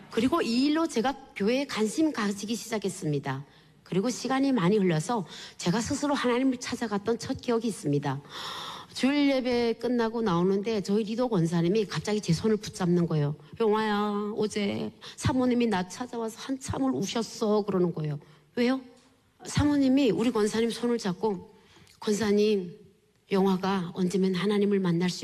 그리고 이 일로 제가 교회에 관심 가지기 시작했습니다. 그리고 시간이 많이 흘러서 제가 스스로 하나님을 찾아갔던 첫 기억이 있습니다. 주일 예배 끝나고 나오는데 저희 리더 권사님이 갑자기 제 손을 붙잡는 거예요. 영화야, 어제 사모님이 나 찾아와서 한참을 우셨어 그러는 거예요. 왜요? 사모님이 우리 권사님 손을 잡고, 권사님, 영화가 언제면 하나님을 만날 수